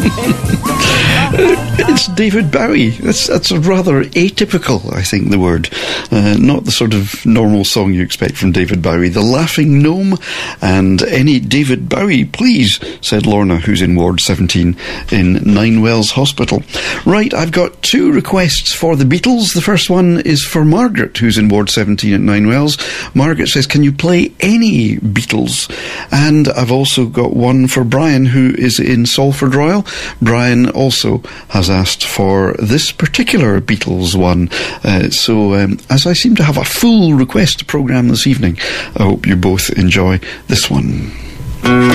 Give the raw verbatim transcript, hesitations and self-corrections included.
It's David Bowie. That's that's a rather atypical, I think, the word. Uh, not the sort of normal song you expect from David Bowie. The Laughing Gnome, and any David Bowie, please, said Lorna, who's in Ward seventeen in Ninewells Hospital. Right, I've got two requests for the Beatles. The first one is for Margaret, who's in Ward seventeen at Ninewells. Margaret says, can you play any Beatles? And I've also got one for Brian, who is in Salford Royal. Brian also has asked for this particular Beatles one. Uh, so, um, as I seem to have a full request programme this evening, I hope you both enjoy this one.